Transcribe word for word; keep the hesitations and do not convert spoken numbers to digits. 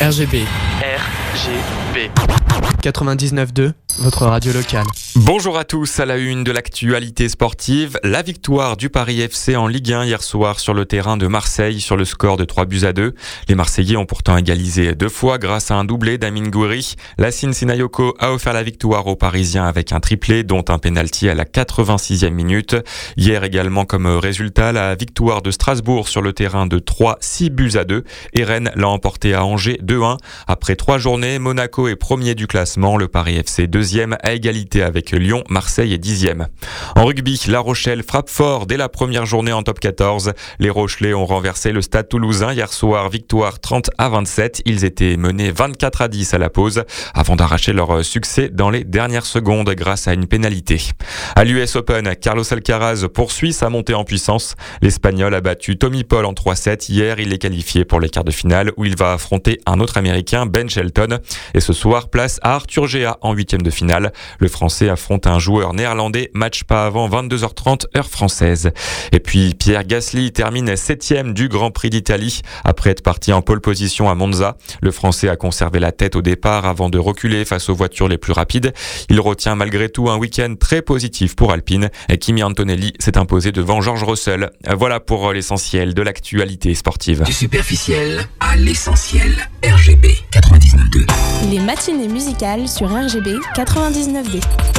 R G B. R G B. quatre-vingt-dix-neuf deux, votre radio locale. Bonjour à tous, à la une de l'actualité sportive, la victoire du Paris F C en Ligue un hier soir sur le terrain de Marseille sur le score de trois buts à deux. Les Marseillais ont pourtant égalisé deux fois grâce à un doublé d'Amine Gouiri. Lassine Sissoko a offert la victoire aux Parisiens avec un triplé dont un pénalty à la quatre-vingt-sixième minute. Hier également comme résultat, la victoire de Strasbourg sur le terrain de Troyes, six buts à deux. Et Rennes l'a emporté à Angers deux un. Après trois journées, Monaco est premier du classement, le Paris F C deuxième à égalité avec Lyon, Marseille est dixième. En rugby, La Rochelle frappe fort dès la première journée en top quatorze. Les Rochelais ont renversé le Stade Toulousain hier soir, victoire trente à vingt-sept. Ils étaient menés vingt-quatre à dix à la pause avant d'arracher leur succès dans les dernières secondes grâce à une pénalité. À l'U S Open, Carlos Alcaraz poursuit sa montée en puissance. L'Espagnol a battu Tommy Paul en trois sept. Hier, il est qualifié pour les quarts de finale où il va affronter un autre Américain, Ben Shelton. Et ce soir, place à Arthur Géa en huitième de finale. Le Français affronte un joueur néerlandais, match pas avant vingt-deux heures trente heure française. Et puis Pierre Gasly termine septième du Grand Prix d'Italie après être parti en pole position à Monza. Le Français a conservé la tête au départ avant de reculer face aux voitures les plus rapides. Il retient malgré tout un week-end très positif pour Alpine. Et Kimi Antonelli s'est imposé devant George Russell. Voilà pour l'essentiel de l'actualité sportive. Du superficiel à l'essentiel. R G B quatre-vingt-dix-neuf deux. Les matinées musicales sur R G B quatre-vingt-dix-neuf deux.